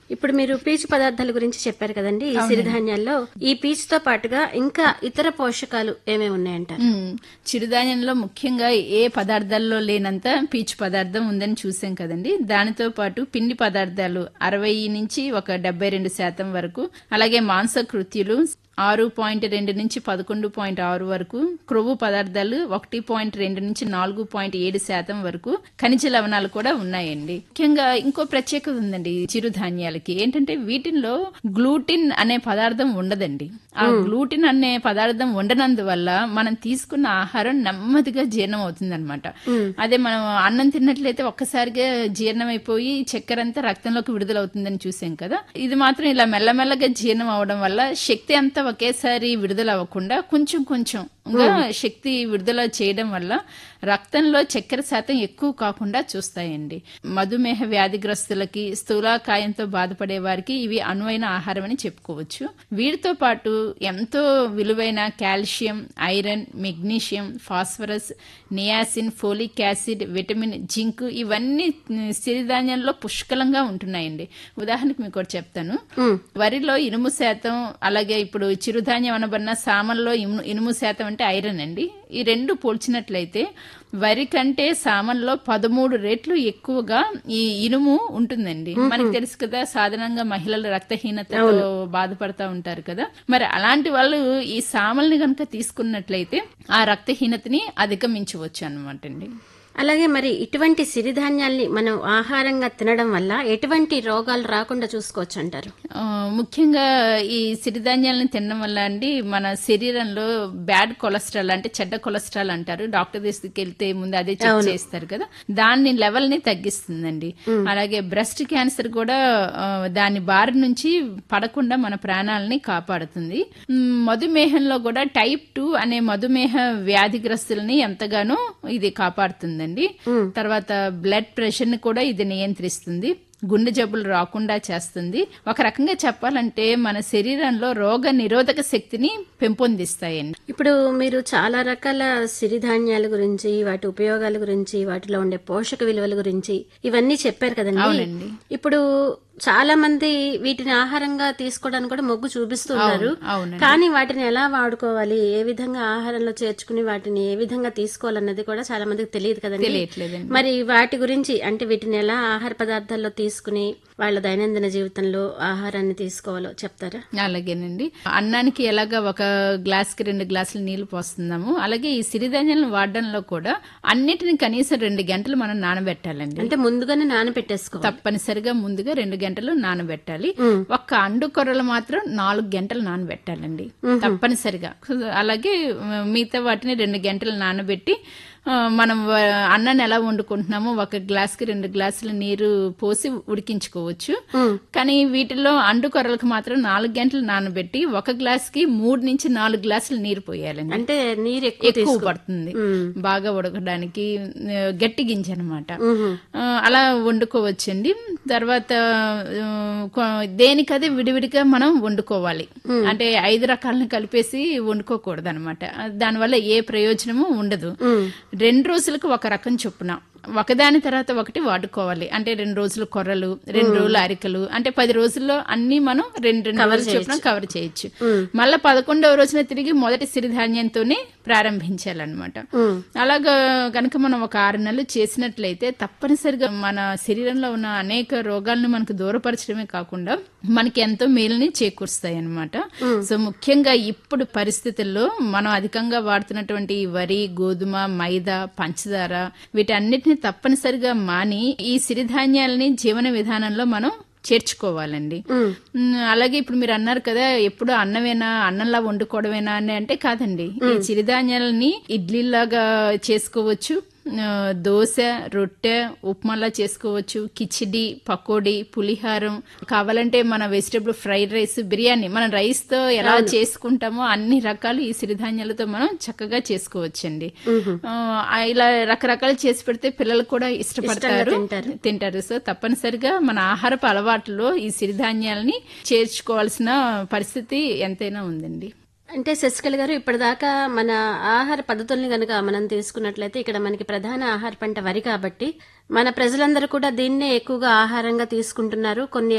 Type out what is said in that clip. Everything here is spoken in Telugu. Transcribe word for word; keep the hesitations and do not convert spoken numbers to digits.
ఇప్పుడు మీరు పీచు పదార్థాల గురించి చెప్పారు కదండి ఈ సిరిధాన్యాల్లో. ఈ పీచుతో పాటుగా ఇంకా ఇతర పోషకాలు ఏమేమి ఉన్నాయంటారు? ఉమ్, చిరుధాన్యంలో ముఖ్యంగా ఏ పదార్థాల్లో లేనంత పీచు పదార్థం ఉందని చూసాం కదండి. దానితో పాటు పిండి పదార్థాలు అరవై నుంచి ఒక డెబ్బై రెండు శాతం వరకు, అలాగే మాంసకృత్యులు ఆరు పాయింట్ రెండు నుంచి పదకొండు పాయింట్ ఆరు వరకు, క్రొవ్వు పదార్థాలు ఒకటి పాయింట్ రెండు నుంచి నాలుగు పాయింట్ ఏడు శాతం వరకు, ఖనిజ లవణాలు కూడా ఉన్నాయండి. ముఖ్యంగా ఇంకో ప్రత్యేకత ఉందండి చిరుధాన్యాలకి. ఏంటంటే వీటిల్లో గ్లూటిన్ అనే పదార్థం ఉండదండి. ఆ గ్లూటిన్ అనే పదార్థం ఉండనందువల్ల మనం తీసుకున్న ఆహారం నెమ్మదిగా జీర్ణం అవుతుంది అనమాట. అదే మనం అన్నం తిన్నట్లయితే ఒక్కసారిగా జీర్ణం అయిపోయి చక్కెర అంతా రక్తంలోకి విడుదలవుతుందని చూసాం కదా. ఇది మాత్రం ఇలా మెల్లమెల్లగా జీర్ణం అవడం వల్ల శక్తి అంతా ఒకేసారి విడుదల అవ్వకుండా కొంచెం కొంచెం శక్తి విడుదల చేయడం వల్ల రక్తంలో చక్కెర శాతం ఎక్కువ కాకుండా చూస్తాయండి. మధుమేహ వ్యాధిగ్రస్తులకి, స్థూలకాయంతో బాధపడే వారికి ఇవి అనువైన ఆహారం అని చెప్పుకోవచ్చు. వీటితో పాటు ఎంతో విలువైన calcium, iron, magnesium, phosphorus, niacin, folic acid, vitamin, zinc ఇవన్నీ సిరిధాన్యాల్లో పుష్కలంగా ఉంటున్నాయండి. ఉదాహరణకు మీకు ఒకటి చెప్తాను. వరిలో ఇనుము శాతం, అలాగే ఇప్పుడు చిరుధాన్యం అనబడిన సామల్లో ఇనుము శాతం అంటే ఐరన్ అండి. ఈ రెండు పోల్చినట్లయితే వరి కంటే సామన్లో పదమూడు రెట్లు ఎక్కువగా ఈ ఇనుము ఉంటుందండి. మనకి తెలుసు కదా, సాధారణంగా మహిళలు రక్తహీనతతో బాధపడతా ఉంటారు కదా. మరి అలాంటి వాళ్ళు ఈ సామల్ని కనుక తీసుకున్నట్లయితే ఆ రక్తహీనతని అధిగమించవచ్చు అన్నమాట అండి. అలాగే మరి ఇటువంటి సిరిధాన్యాల్ని మనం ఆహారంగా తినడం వల్ల ఎటువంటి రోగాలు రాకుండా చూసుకోవచ్చు అంటారు? ముఖ్యంగా ఈ సిరిధాన్యాలను తినడం వల్ల అండి మన శరీరంలో బ్యాడ్ కొలెస్ట్రాల్ అంటే చెడ్డ కొలెస్ట్రాల్ అంటారు, డాక్టర్ దగ్గరికి వెళ్తే ముందు అదే చెక్ చేస్తారు కదా, దాని లెవెల్ ని తగ్గిస్తుందండి. అలాగే బ్రెస్ట్ క్యాన్సర్ కూడా దాని బారి నుంచి పడకుండా మన ప్రాణాలని కాపాడుతుంది. మధుమేహంలో కూడా టైప్ టూ అనే మధుమేహ వ్యాధిగ్రస్తులని ఎంతగానో ఇది కాపాడుతుంది. తర్వాత బ్లడ్ ప్రెషర్ ని కూడా ఇది నియంత్రిస్తుంది, గుండె జబ్బులు రాకుండా చేస్తుంది. ఒక రకంగా చెప్పాలంటే మన శరీరంలో రోగ నిరోధక శక్తిని పెంపొందిస్తాయండి. ఇప్పుడు మీరు చాలా రకాల సిరిధాన్యాల గురించి, వాటి ఉపయోగాల గురించి, వాటిలో ఉండే పోషక విలువల గురించి ఇవన్నీ చెప్పారు కదండి. అవునండి. ఇప్పుడు చాలా మంది వీటిని ఆహారంగా తీసుకోవడానికి కూడా మొగ్గు చూపిస్తున్నారు. కానీ వాటిని ఎలా వాడుకోవాలి, ఏ విధంగా ఆహారంలో చేర్చుకుని వాటిని ఏ విధంగా తీసుకోవాలన్నది కూడా చాలా మందికి తెలియదు కదండి. మరి వాటి గురించి అంటే వీటిని ఎలా ఆహార పదార్థాల్లో తీసుకుని వాళ్ళ దైనందిన జీవితంలో ఆహారాన్ని తీసుకోవాలో చెప్తారా? అలాగేనండి. అన్నానికి ఎలాగా ఒక గ్లాస్ కి రెండు గ్లాసులు నీళ్లు పోస్తున్నాము, అలాగే ఈ సిరిధాన్యాలను వాడడంలో కూడా అన్నిటిని కనీసం రెండు గంటలు మనం నానబెట్టాలండి. అంటే ముందుగానే నానబెట్టేసుకోవాలి. తప్పనిసరిగా ముందుగా రెండు గంటలు నానబెట్టాలి. ఒక్క అండు కొర్రలు మాత్రం నాలుగు గంటలు నానబెట్టాలండి తప్పనిసరిగా. అలాగే మిగతా వాటిని రెండు గంటలు నానబెట్టి మనం అన్నాన్ని ఎలా వండుకుంటున్నామో ఒక గ్లాస్ కి రెండు గ్లాసుల నీరు పోసి ఉడికించుకోవచ్చు. కానీ వీటిల్లో అండు కొర్రలకు మాత్రం నాలుగు గంటలు నానబెట్టి ఒక గ్లాస్ కి మూడు నుంచి నాలుగు గ్లాసులు నీరు పోయాలండి. అంటే నీరు ఎక్కువ పడుతుంది బాగా ఉడకడానికి, గట్టి గింజ అనమాట. అలా వండుకోవచ్చండి. తర్వాత దేనికదే విడివిడిగా మనం వండుకోవాలి. అంటే ఐదు రకాలను కలిపేసి వండుకోకూడదు అనమాట. దానివల్ల ఏ ప్రయోజనము ఉండదు. రెండు రోజులకు ఒక రకం చొప్పున ఒకదాని తర్వాత ఒకటి వాడుకోవాలి. అంటే రెండు రోజులు కొర్రలు, రెండు రోజులు అరికలు, అంటే పది రోజుల్లో అన్ని మనం రెండు రెండు రోజులు చొప్పున కవర్ చేయొచ్చు. మళ్ళా పదకొండవ రోజున తిరిగి మొదటి సిరిధాన్యంతోనే ప్రారంభించాలన్నమాట. అలాగా కనుక మనం ఒక ఆరు నెలలు చేసినట్లయితే తప్పనిసరిగా మన శరీరంలో ఉన్న అనేక రోగాలను మనకు దూరపరచడమే కాకుండా మనకి ఎంతో మేలుని చేకూరుస్తాయి అన్నమాట. సో ముఖ్యంగా ఇప్పుడు పరిస్థితుల్లో మనం అధికంగా వాడుతున్నటువంటి వరి, గోధుమ, మైదా, పంచదార వీటన్నిటిని తప్పనిసరిగా మాని ఈ సిరిధాన్యాలని జీవన విధానంలో మనం చేర్చుకోవాలండి. అలాగే ఇప్పుడు మీరు అన్నారు కదా, ఎప్పుడు అన్నమేనా, అన్నంలా వండుకోవడమేనా అని అంటే కాదండి. ఈ చిరుధాన్యాలని ఇడ్లీలాగా చేసుకోవచ్చు, దోశ, రొట్టె, ఉప్మాలా చేసుకోవచ్చు, కిచిడి, పకోడీ, పులిహారం, కావాలంటే మన వెజిటబుల్ ఫ్రైడ్ రైస్, బిర్యానీ మనం రైస్ తో ఎలా చేసుకుంటామో అన్ని రకాలు ఈ సిరిధాన్యాలతో మనం చక్కగా చేసుకోవచ్చండి. ఇలా రకరకాలు చేసి పెడితే పిల్లలు కూడా ఇష్టపడతారు, తింటారు. సో తప్పనిసరిగా మన ఆహారపు అలవాట్లో ఈ సిరిధాన్యాలని చేర్చుకోవాల్సిన పరిస్థితి ఎంతైనా ఉందండి. అంటే శశికళ గారు, ఇప్పటిదాకా మన ఆహార పద్ధతుల్ని గనక మనం తీసుకున్నట్లయితే ఇక్కడ మనకి ప్రధాన ఆహార పంట వరి కాబట్టి మన ప్రజలందరూ కూడా దీన్నే ఎక్కువగా ఆహారంగా తీసుకుంటున్నారు. కొన్ని